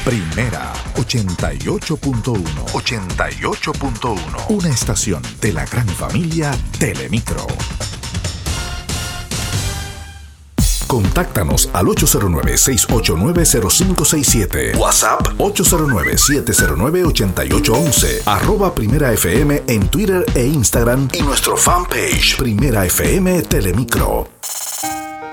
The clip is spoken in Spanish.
Primera 88.1. 88.1. Una estación de la gran familia Telemicro. Contáctanos al 809-689-0567. WhatsApp 809-709-8811. @Primera FM en Twitter e Instagram y nuestro fanpage Primera FM Telemicro.